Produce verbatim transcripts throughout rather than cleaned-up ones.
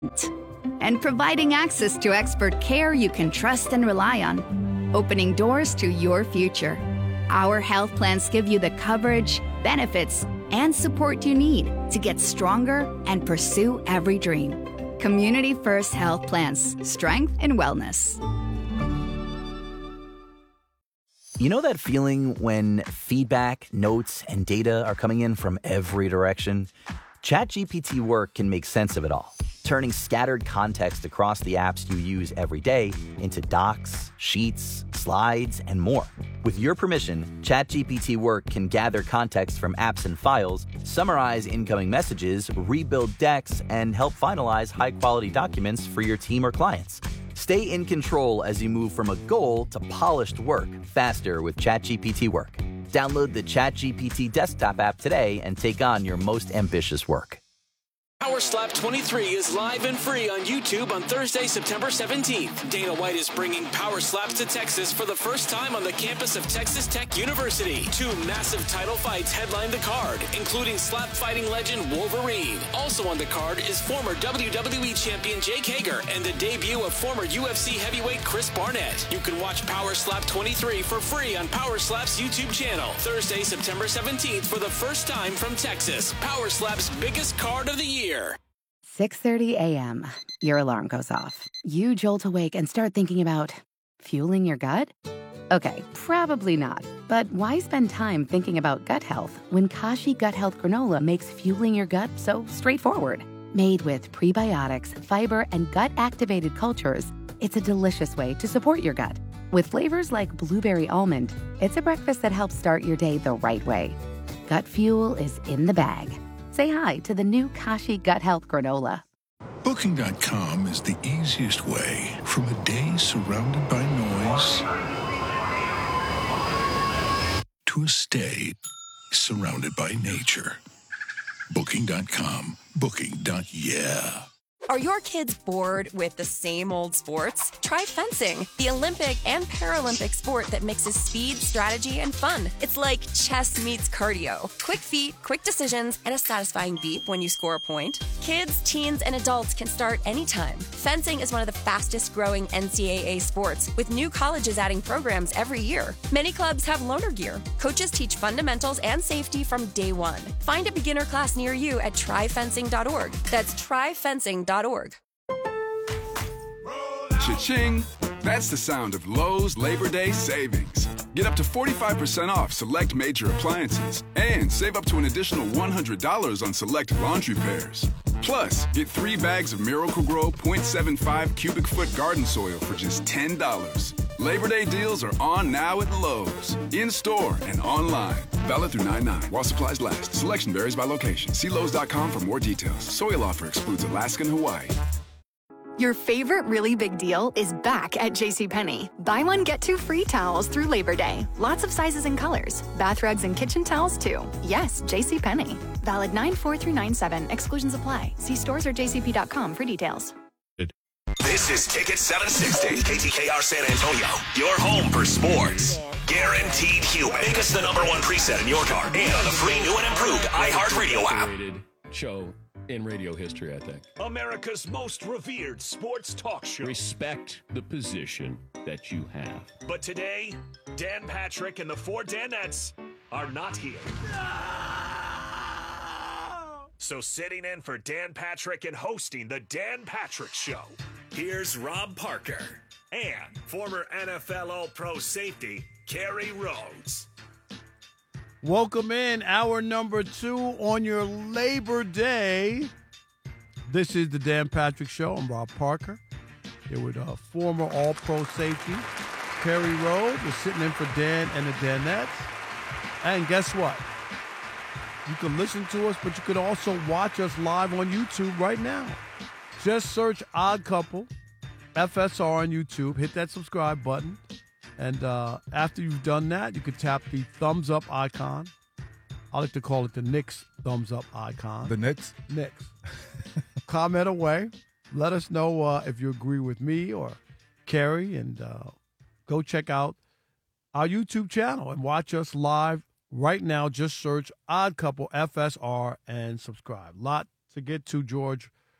and providing access to expert care you can trust and rely on, opening doors to your future. Our health plans give you the coverage, benefits, and support you need to get stronger and pursue every dream. Community First Health Plans, strength and wellness. You know that feeling when feedback, notes, and data are coming in from every direction? ChatGPT Work can make sense of it all, turning scattered context across the apps you use every day into docs, sheets, slides, and more. With your permission, ChatGPT Work can gather context from apps and files, summarize incoming messages, rebuild decks, and help finalize high-quality documents for your team or clients. Stay in control as you move from a goal to polished work faster with ChatGPT Work. Download the ChatGPT desktop app today and take on your most ambitious work. Power Slap twenty-three is live and free on YouTube on Thursday, September seventeenth. Dana White is bringing Power Slaps to Texas for the first time on the campus of Texas Tech University. Two massive title fights headline the card, including slap fighting legend Wolverine. Also on the card is former W W E champion Jake Hager and the debut of former U F C heavyweight Chris Barnett. You can watch Power Slap twenty-three for free on Power Slap's YouTube channel. Thursday, September seventeenth for the first time from Texas. Power Slap's biggest card of the year. six thirty a.m. Your alarm goes off. You jolt awake and start thinking about fueling your gut? Okay, probably not. But why spend time thinking about gut health when Kashi Gut Health Granola makes fueling your gut so straightforward? Made with prebiotics, fiber, and gut-activated cultures, it's a delicious way to support your gut. With flavors like blueberry almond, it's a breakfast that helps start your day the right way. Gut fuel is in the bag. Say hi to the new Kashi Gut Health Granola. Booking dot com is the easiest way from a day surrounded by noise to a stay surrounded by nature. Booking dot com. Booking. Yeah. Are your kids bored with the same old sports? Try fencing, the Olympic and Paralympic sport that mixes speed, strategy, and fun. It's like chess meets cardio. Quick feet, quick decisions, and a satisfying beep when you score a point. Kids, teens, and adults can start anytime. Fencing is one of the fastest growing N C double A sports, with new colleges adding programs every year. Many clubs have loaner gear. Coaches teach fundamentals and safety from day one. Find a beginner class near you at try fencing dot org. That's try fencing dot org. Cha-ching! That's the sound of Lowe's Labor Day savings. Get up to forty-five percent off select major appliances and save up to an additional one hundred dollars on select laundry pairs. Plus, get three bags of Miracle-Gro point seven five cubic foot garden soil for just ten dollars. Labor Day deals are on now at Lowe's, in-store and online. Valid through nine nine while supplies last. Selection varies by location. See Lowe's dot com for more details. Soil offer excludes Alaska and Hawaii. Your favorite really big deal is back at JCPenney. Buy one, get two free towels through Labor Day. Lots of sizes and colors. Bath rugs and kitchen towels, too. Yes, JCPenney. Valid nine four through nine seven. Exclusions apply. See stores or j c p dot com for details. This is Ticket seven sixty, K T K R San Antonio. Your home for sports. Guaranteed human. Make us the number one preset in your car and on the free new and improved iHeartRadio app. Show in radio history, I think. America's most revered sports talk show. Respect the position that you have. But today, Dan Patrick and the four Danettes are not here. So sitting in for Dan Patrick and hosting the Dan Patrick Show, here's Rob Parker and former N F L All-Pro safety, Kerry Rhodes. Welcome in, hour number two on your Labor Day. This is the Dan Patrick Show. I'm Rob Parker, here with uh, former All-Pro safety, Kerry Rhodes. We're sitting in for Dan and the Danettes. And guess what? You can listen to us, but you can also watch us live on YouTube right now. Just search Odd Couple, F S R on YouTube. Hit that subscribe button. And uh, after you've done that, you can tap the thumbs up icon. I like to call it the Knicks thumbs up icon. The Knicks? Knicks. Comment away. Let us know uh, if you agree with me or Kerry. And uh, go check out our YouTube channel and watch us live right now. Just search Odd Couple F S R and subscribe. Lot to get to, George.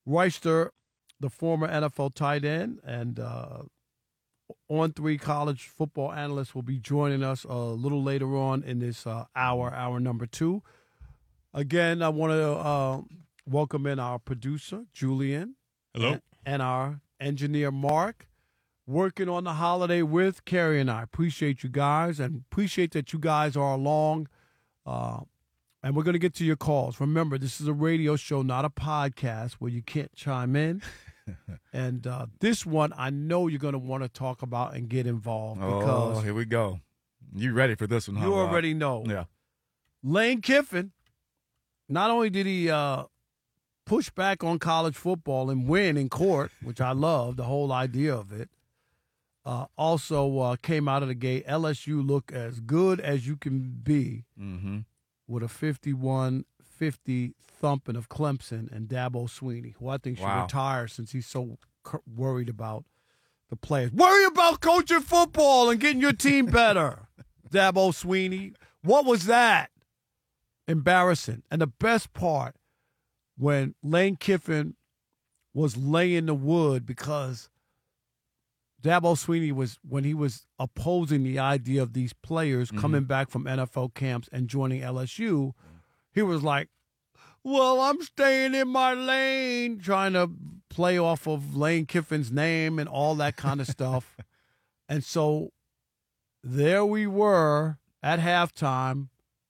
Reister, the former N F L tight end and uh, On three college football analyst, will be joining us a little later on in this uh, hour, hour number two. Again, I want to uh, welcome in our producer, Julian. Hello. And, and our engineer, Mark, working on the holiday with Carrie and I. Appreciate you guys, and appreciate that you guys are along. Uh, and we're going to get to your calls. Remember, this is a radio show, not a podcast where you can't chime in. And uh, this one, I know you're going to want to talk about and get involved. Because oh, here we go. You ready for this one, huh, you Rob? already know. Yeah. Lane Kiffin, not only did he uh, push back on college football and win in court, which I love, the whole idea of it, uh, also uh, came out of the gate. L S U look as good as you can be mm-hmm. with a fifty-one fifty thumping of Clemson and Dabo Swinney, who I think should Wow. retire since he's so c- worried about the players. Worry about coaching football and getting your team better. Dabo Swinney. What was that? Embarrassing. And the best part, when Lane Kiffin was laying the wood, because Dabo Swinney was, when he was opposing the idea of these players mm-hmm. coming back from N F L camps and joining L S U, he was like, well, I'm staying in my lane, trying to play off of Lane Kiffin's name and all that kind of stuff. And so there we were at halftime,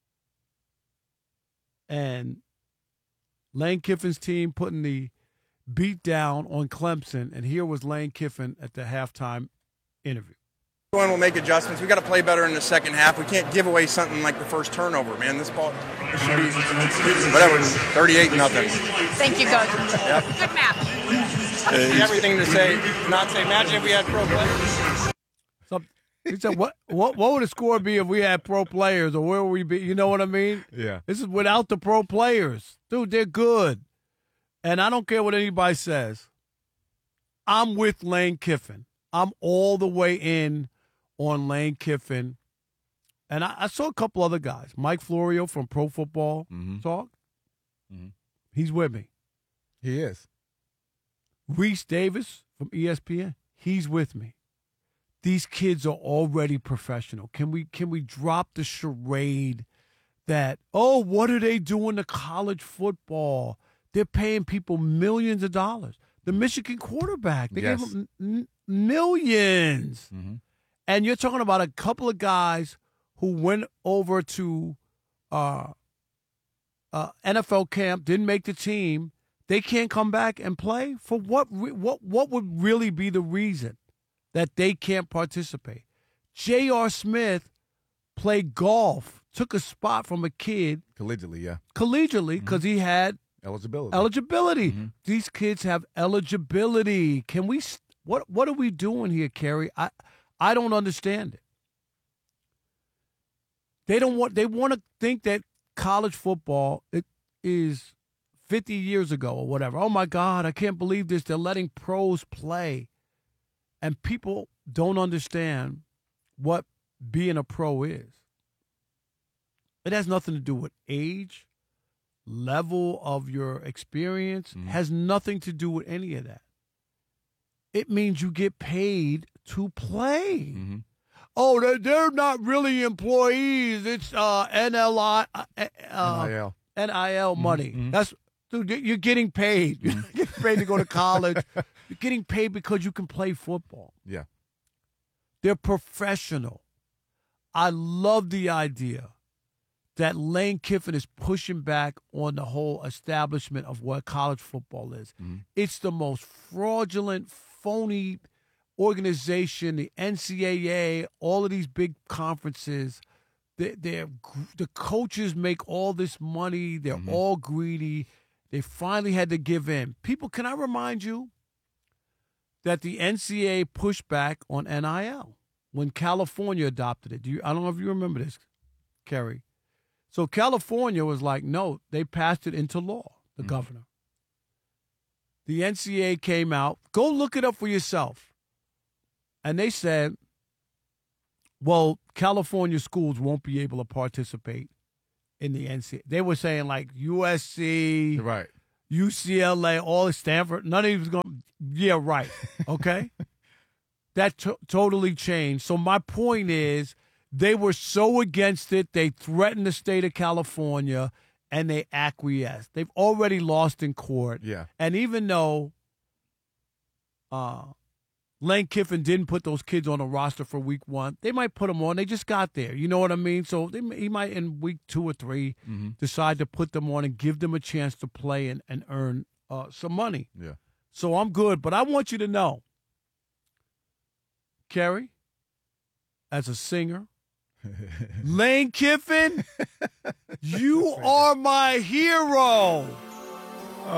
and Lane Kiffin's team putting the beat down on Clemson, and here was Lane Kiffin at the halftime interview. Going, we'll make adjustments. We got to play better in the second half. We can't give away something like the first turnover, man. This ball it should be whatever, thirty-eight nothing. Thank you, Coach. Yep. Good match. Uh, everything to say, not say. Imagine if we had pro players. So he said, "What? What? What would the score be if we had pro players, or where would we be?" You know what I mean? Yeah. This is without the pro players, dude. They're good, and I don't care what anybody says. I'm with Lane Kiffin. I'm all the way in on Lane Kiffin. And I, I saw a couple other guys. Mike Florio from Pro Football mm-hmm. Talk. Mm-hmm. He's with me. He is. Reese Davis from E S P N. He's with me. These kids are already professional. Can we can we drop the charade that, oh, what are they doing to college football? They're paying people millions of dollars. The Michigan quarterback, they yes. gave him m- millions. Mm-hmm. And you're talking about a couple of guys who went over to uh, uh, N F L camp, didn't make the team. They can't come back and play? For what? Re- what? What would really be the reason that they can't participate? J R. Smith played golf, took a spot from a kid. Collegiately, yeah. Collegiately, because mm-hmm. he had eligibility. Eligibility. Mm-hmm. These kids have eligibility. Can we? What? What are we doing here, Kerry? I. I don't understand it. They don't want. They want to think that college football it is fifty years ago or whatever. Oh my God, I can't believe this. They're letting pros play, and people don't understand what being a pro is. It has nothing to do with age, level of your experience. Mm-hmm. Has nothing to do with any of that. It means you get paid to play. Mm-hmm. Oh, they're, they're not really employees. It's uh, N L I, uh, uh, N I L. N I L money. Mm-hmm. That's dude. You're getting paid. Mm-hmm. You're getting paid to go to college. You're getting paid because you can play football. Yeah, they're professional. I love the idea that Lane Kiffin is pushing back on the whole establishment of what college football is. Mm-hmm. It's the most fraudulent, phony organization, the N C double A, all of these big conferences. They're, they're, the coaches make all this money. They're mm-hmm. all greedy. They finally had to give in. People, can I remind you that the N C double A pushed back on N I L when California adopted it? Do you? I don't know if you remember this, Kerry. So California was like, no, they passed it into law, the mm-hmm. governor. The N C double A came out. Go look it up for yourself. And they said, well, California schools won't be able to participate in the N C double A. They were saying like U S C, right? U C L A, all of Stanford. None of you was going. Yeah, right. Okay, that to- totally changed. So my point is, they were so against it. They threatened the state of California, and they acquiesced. They've already lost in court. Yeah. And even though uh, Lane Kiffin didn't put those kids on the roster for week one, they might put them on. They just got there. You know what I mean? So they, he might, in week two or three, mm-hmm. decide to put them on and give them a chance to play and, and earn uh, some money. Yeah. So I'm good. But I want you to know, Kerry, as a singer, Lane Kiffin, you are my hero.